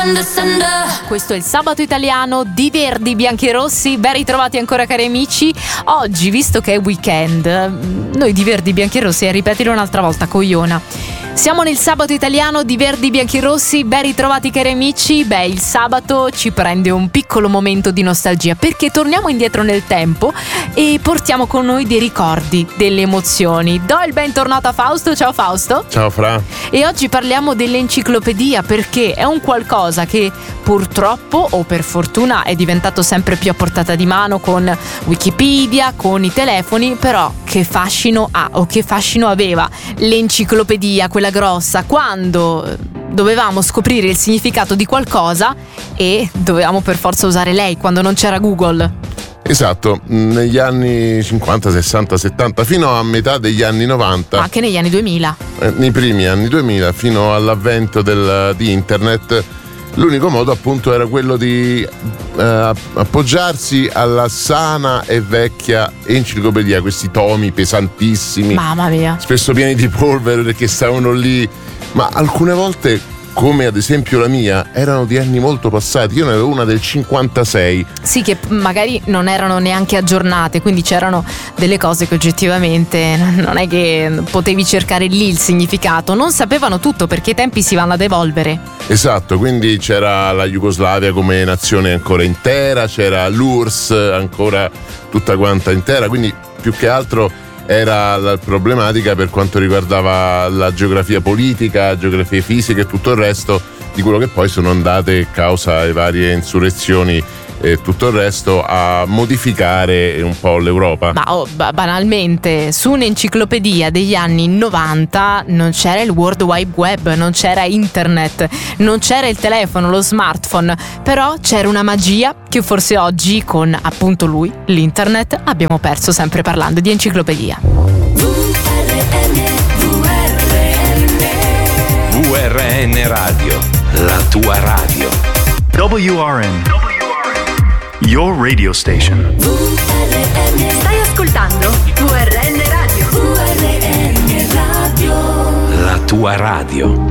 Questo è il Sabato Italiano di Verdi, Bianchi e Rossi. Ben ritrovati ancora, cari amici. Oggi, visto che è weekend, noi di Verdi, Bianchi e Rossi, ripetilo un'altra volta, cogliona. Siamo nel Sabato Italiano di Verdi, Bianchi e Rossi. Ben ritrovati, cari amici. Il sabato ci prende un piccolo momento di nostalgia, perché torniamo indietro nel tempo e portiamo con noi dei ricordi, delle emozioni. Do il bentornato a Fausto. Ciao Fausto. Ciao Fra. E oggi parliamo dell'enciclopedia, perché è un qualcosa che purtroppo o per fortuna è diventato sempre più a portata di mano con Wikipedia, con i telefoni. Però che fascino ha, o che fascino aveva l'enciclopedia, quella grossa, quando dovevamo scoprire il significato di qualcosa e dovevamo per forza usare lei, quando non c'era Google. Esatto, negli anni 50, 60, 70 fino a metà degli anni 90, Ma anche negli anni 2000, nei primi anni 2000, fino all'avvento di internet, l'unico modo appunto era quello di appoggiarsi alla sana e vecchia enciclopedia, questi tomi pesantissimi, mamma mia, spesso pieni di polvere perché stavano lì, ma alcune volte, come ad esempio la mia, erano di anni molto passati. Io ne avevo una del 56. Sì, che magari non erano neanche aggiornate, quindi c'erano delle cose che oggettivamente non è che potevi cercare lì il significato. Non sapevano tutto, perché i tempi si vanno ad evolvere. Esatto, quindi c'era la Jugoslavia come nazione ancora intera, c'era l'URSS ancora tutta quanta intera, quindi più che altro era la problematica per quanto riguardava la geografia politica, geografie fisiche e tutto il resto di quello che poi sono andate, causa le varie insurrezioni e tutto il resto, a modificare un po' l'Europa. Ma banalmente, su un'enciclopedia degli anni 90 non c'era il World Wide Web, non c'era internet, non c'era il telefono, lo smartphone, però c'era una magia che forse oggi, con appunto lui, l'internet, abbiamo perso, sempre parlando di enciclopedia. VRN Radio, la tua radio. WRN, your radio station. Stai ascoltando VRN Radio. VRN Radio. La tua radio.